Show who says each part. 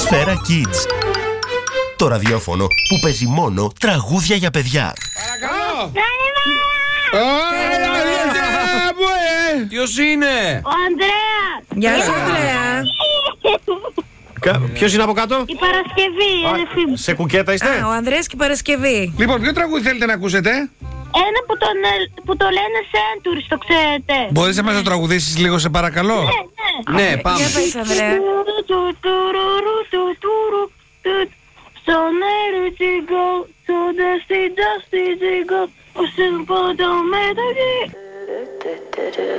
Speaker 1: Σφαίρα Kids. Το ραδιόφωνο που παίζει μόνο τραγούδια για παιδιά.
Speaker 2: Παρακαλώ!
Speaker 3: Ποιος είναι?
Speaker 4: Ο Ανδρέας!
Speaker 5: Γεια σου, Ανδρέα.
Speaker 3: Ποιος είναι από κάτω?
Speaker 4: Η Παρασκευή, η αδερφή μου.
Speaker 3: Σε κουκέτα είστε?
Speaker 5: Ο Ανδρέας και η Παρασκευή.
Speaker 2: Λοιπόν, ποιο τραγούδι θέλετε να ακούσετε?
Speaker 4: Ένα που το λένε Centuries, το ξέρετε.
Speaker 2: Μπορείς να μας το τραγουδήσεις λίγο, σε παρακαλώ?
Speaker 3: Ναι, πάμε.
Speaker 5: Για πες, Ανδρέα.
Speaker 4: So near to go, so dusty to go.